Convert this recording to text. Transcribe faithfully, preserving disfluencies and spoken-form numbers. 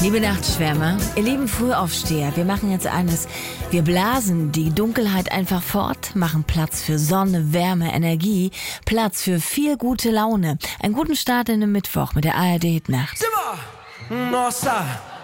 Liebe Nachtschwärmer, ihr lieben Frühaufsteher, wir machen jetzt eines. Wir blasen die Dunkelheit einfach fort, machen Platz für Sonne, Wärme, Energie, Platz für viel gute Laune. Einen guten Start in den Mittwoch mit der A R D Hit Nacht. Nossa,